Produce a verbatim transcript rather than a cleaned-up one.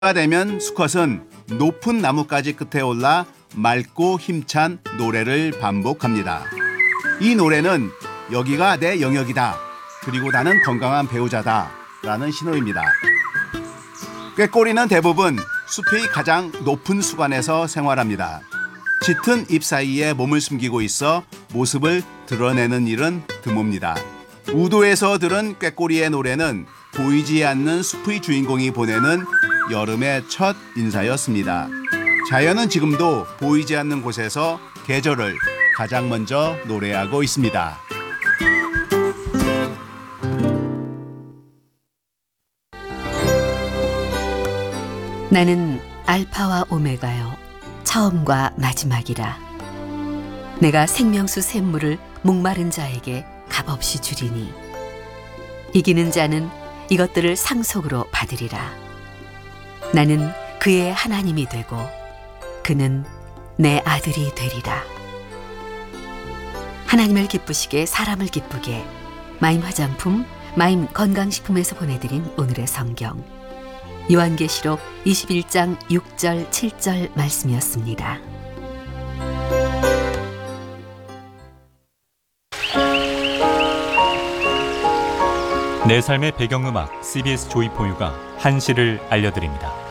가 되면 수컷은 높은 나뭇가지 끝에 올라 맑고 힘찬 노래를 반복합니다. 이 노래는 여기가 내 영역이다. 그리고 나는 건강한 배우자다. 라는 신호입니다. 꾀꼬리는 대부분 숲의 가장 높은 수관에서 생활합니다. 짙은 잎 사이에 몸을 숨기고 있어 모습을 드러내는 일은 드뭅니다. 우도에서 들은 꾀꼬리의 노래는 보이지 않는 숲의 주인공이 보내는 여름의 첫 인사였습니다. 자연은 지금도 보이지 않는 곳에서 계절을 가장 먼저 노래하고 있습니다. 나는 알파와 오메가요, 처음과 마지막이라. 내가 생명수 샘물을 목마른 자에게 값없이 주리니 이기는 자는 이것들을 상속으로 받으리라. 나는 그의 하나님이 되고 그는 내 아들이 되리라. 하나님을 기쁘시게 사람을 기쁘게, 마임 화장품, 마임 건강식품에서 보내드린 오늘의 성경, 요한계시록 이십일 장 육 절 칠 절 말씀이었습니다. 내 삶의 배경음악 씨비에스 조이포유가 한시를 알려드립니다.